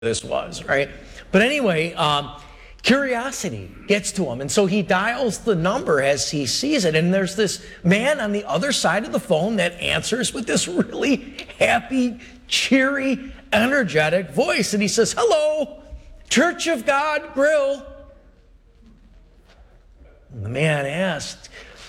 this was, right? But anyway, curiosity gets to him. And so he dials the number as he sees it. And there's this man on the other side of the phone that answers with this really happy, cheery, energetic voice. And he says, "Hello, Church of God Grill." And the man asked,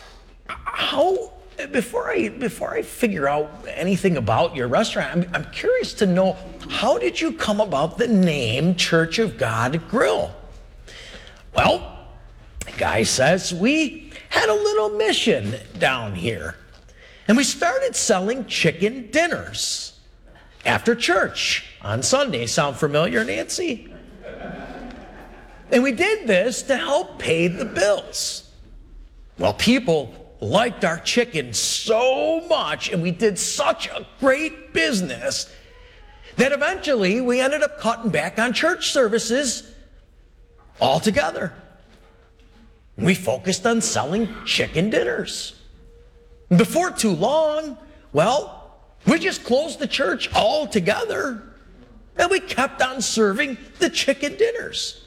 before I figure out anything about your restaurant, I'm curious to know, how did you come about the name Church of God Grill? Well, the guy says, we had a little mission down here, and we started selling chicken dinners after church on Sunday. Sound familiar, Nancy? And we did this to help pay the bills. Well, people liked our chicken so much, and we did such a great business, that eventually we ended up cutting back on church services altogether. We focused on selling chicken dinners. Before too long, well, we just closed the church altogether, and we kept on serving the chicken dinners.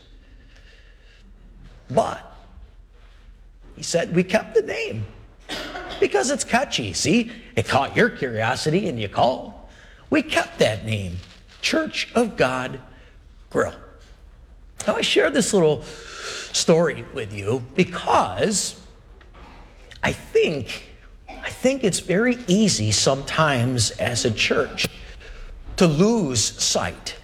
But he said we kept the name because it's catchy. See, it caught your curiosity and you called. We kept that name, Church of God Grill. Now, I share this little story with you because I think it's very easy sometimes as a church to lose sight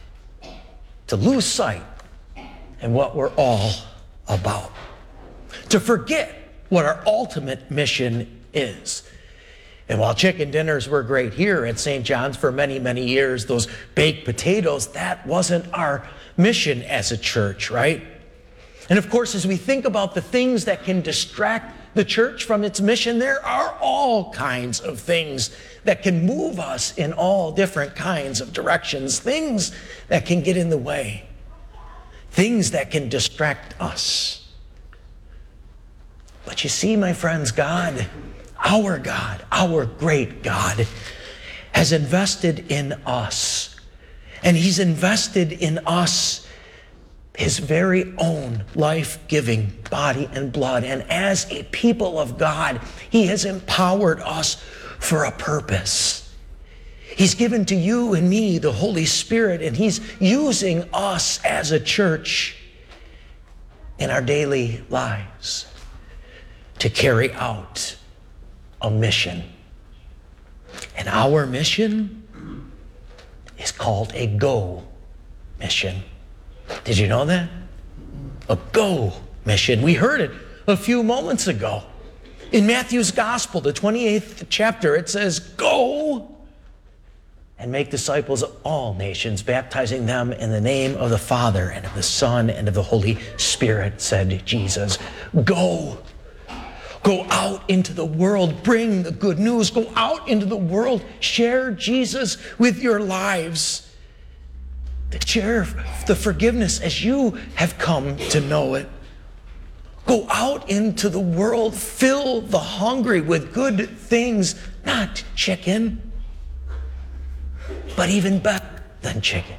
in what we're all about, to forget what our ultimate mission is. And while chicken dinners were great here at St. John's for many, many years, those baked potatoes, that wasn't our mission as a church, right? And of course, as we think about the things that can distract the church from its mission, there are all kinds of things that can move us in all different kinds of directions, things that can get in the way, things that can distract us. But you see, my friends, God, our great God, has invested in us. And He's invested in us His very own life-giving body and blood. And as a people of God, He has empowered us for a purpose. He's given to you and me the Holy Spirit, and He's using us as a church in our daily lives to carry out a mission. And our mission is called a go mission. Did you know that? A go mission. We heard it a few moments ago. In Matthew's Gospel, the 28th chapter, it says, "Go and make disciples of all nations, baptizing them in the name of the Father and of the Son and of the Holy Spirit," said Jesus. Go. Go out into the world, bring the good news. Go out into the world, share Jesus with your lives. Share the forgiveness as you have come to know it. Go out into the world, fill the hungry with good things, not chicken, but even better than chicken.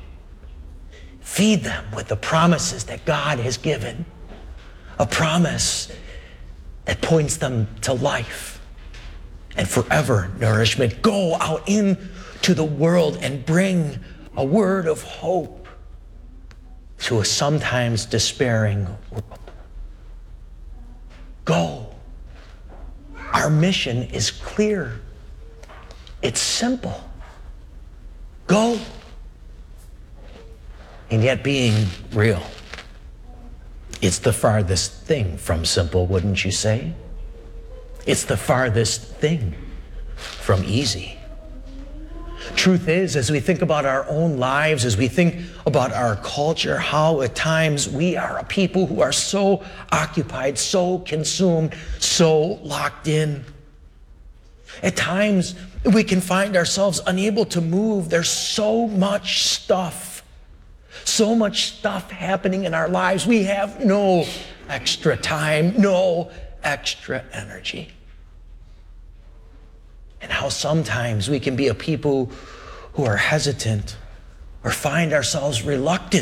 Feed them with the promises that God has given, a promise that points them to life and forever nourishment. Go out into the world and bring a word of hope to a sometimes despairing world. Go. Our mission is clear. It's simple. Go. And yet being real, it's the farthest thing from simple, wouldn't you say? It's the farthest thing from easy. Truth is, as we think about our own lives, as we think about our culture, how at times we are a people who are so occupied, so consumed, so locked in. At times, we can find ourselves unable to move. There's so much stuff happening in our lives. We have no extra time, no extra energy. And how sometimes we can be a people who are hesitant or find ourselves reluctant